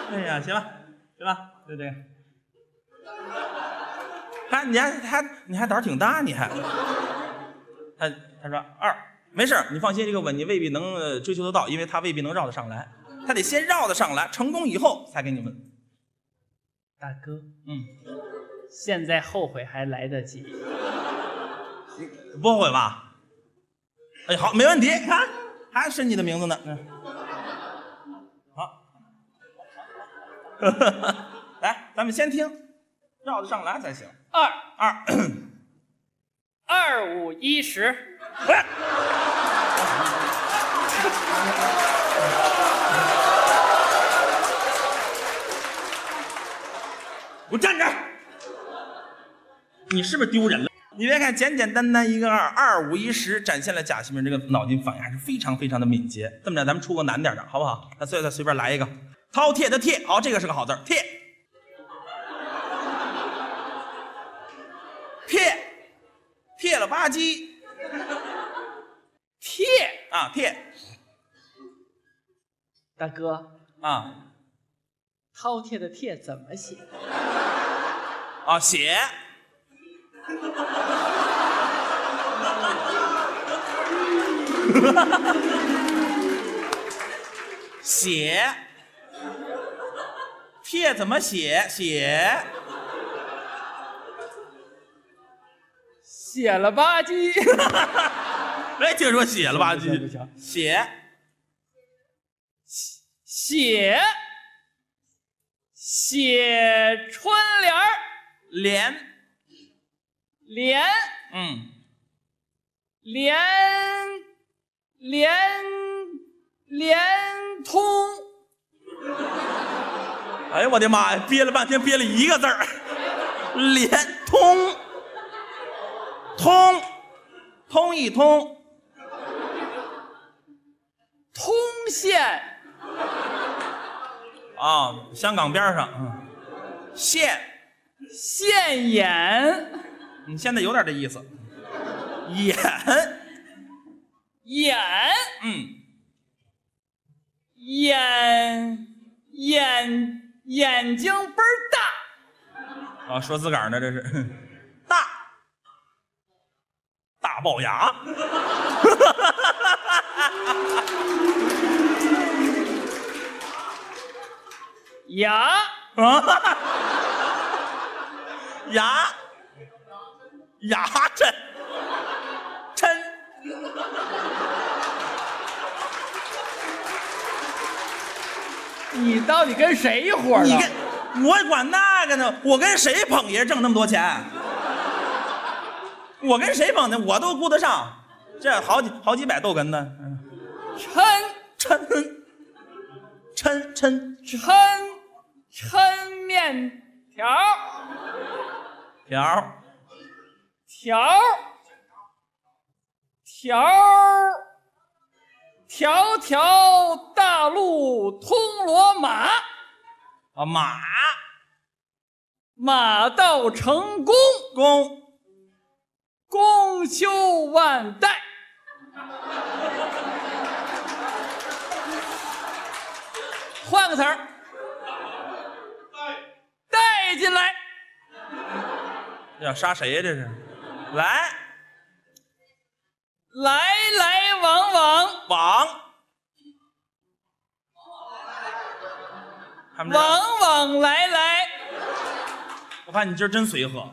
哎呀，行吧，就这个。你还胆儿挺大，你还。他说2，没事，你放心，这个吻你未必能追求得到，因为他未必能绕得上来，他得先绕得上来，成功以后才给你吻。 大哥，现在后悔还来得及。 不后悔吧？哎，好，没问题，看还是你的名字呢。好，来，咱们先听，绕得上来才行。 2、5、1、10。 我站着！你是不是丢人了？你别看简简单单一个2，2、5、1、10，展现了贾西明这个脑筋反应还是非常非常的敏捷。这么着，咱们出个难点的，好不好？那再随便来一个，饕餮的餮，好，这个是个好字，餮，贴了吧唧，贴。 大哥啊， 饕餮的餮怎么写？ 写。写，帖怎么写？ 写了吧唧。 没听说写了吧唧？ 不行，写春联儿，连通。 哎呀，我的妈呀！憋了半天，憋了一个字儿，连通，通一通， 通县啊，香港边上，县眼， 你现在有点这意思，眼， 眼睛倍儿大。 啊，说自个儿呢，这是大龅牙。 牙碜， 你到底跟谁活了？ 我管那个呢？我跟谁捧爷挣那么多钱？我跟谁捧的？我都顾得上，这好几百豆根呢。 抻面条大路通罗马。马到成功，功修万代。换个词儿，带进来。 要杀谁呀？这是， 来往，往来。 我看你今儿真随和。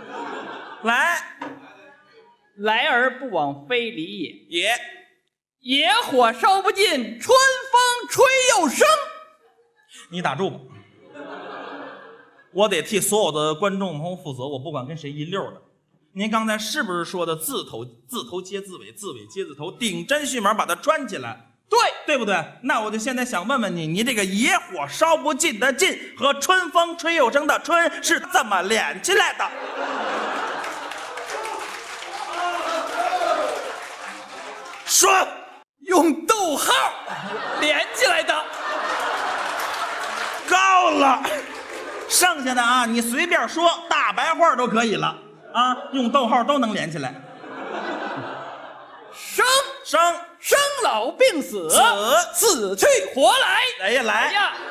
来而不往非礼也， 野火烧不尽，春风吹又生。 你打住吧，我得替所有的观众朋友负责，我不管跟谁一溜的。您刚才是不是说的字头接字尾，字尾接字头，顶针续码把它穿起来？对不对？那我就现在想问问你，你这个野火烧不尽的尽和春风吹又生的春是怎么连起来的？说， 用逗号连起来的。 够了，剩下的啊，你随便说，大白话都可以了啊，用逗号都能连起来。 生老病死，死去活来。 来呀来。 哎呀